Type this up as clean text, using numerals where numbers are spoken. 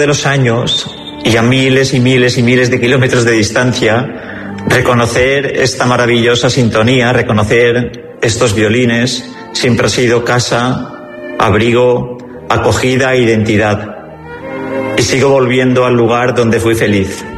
de los años y a miles y miles y miles de kilómetros de distancia, reconocer esta maravillosa sintonía, reconocer estos violines, siempre ha sido casa, abrigo, acogida e identidad. Y sigo volviendo al lugar donde fui feliz.